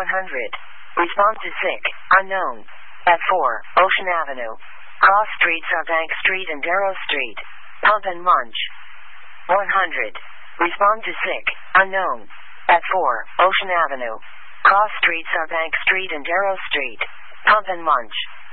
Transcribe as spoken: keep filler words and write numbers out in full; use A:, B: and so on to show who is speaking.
A: hundred. Respond to sick. Unknown. At four. Ocean Avenue. Cross streets are Bank Street and Darrow Street. Pump and munch. one hundred. Respond to sick. Unknown. At four. Ocean Avenue. Cross streets are Bank Street and Darrow Street. Pump and munch.